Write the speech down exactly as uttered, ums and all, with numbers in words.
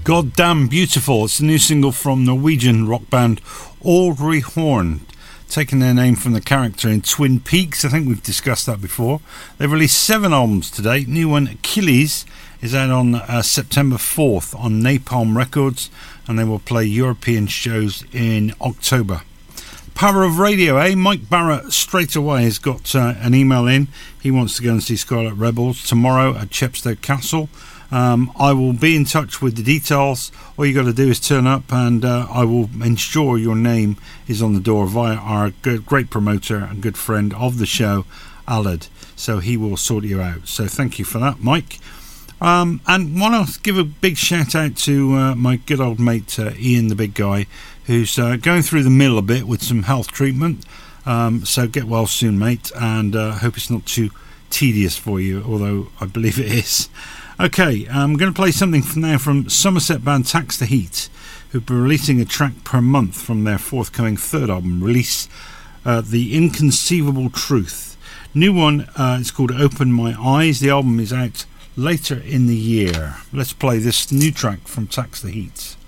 Goddamn Beautiful. It's a new single from Norwegian rock band Aldry Horn, taking their name from the character in Twin Peaks. I think we've discussed that before. They've released seven albums to date. New one, Achilles, is out on uh, September fourth on Napalm Records, and they will play European shows in October. Power of Radio, eh? Mike Barrett straight away has got uh, an email in. He wants to go and see Scarlet Rebels tomorrow at Chepstow Castle. Um, I will be in touch with the details. All you got to do is turn up, and uh, I will ensure your name is on the door via our good, great promoter and good friend of the show, Alad. So he will sort you out. So thank you for that, Mike. Um, and want to give a big shout out to uh, my good old mate uh, Ian, the big guy, who's uh, going through the mill a bit with some health treatment. Um, so get well soon, mate, and uh, hope it's not too tedious for you, although I believe it is. Okay, I'm going to play something from now from Somerset band Tax the Heat, who've been releasing a track per month from their forthcoming third album release, uh, The Inconceivable Truth. New one, uh, it's called Open My Eyes. The album is out later in the year. Let's play this new track from Tax the Heat.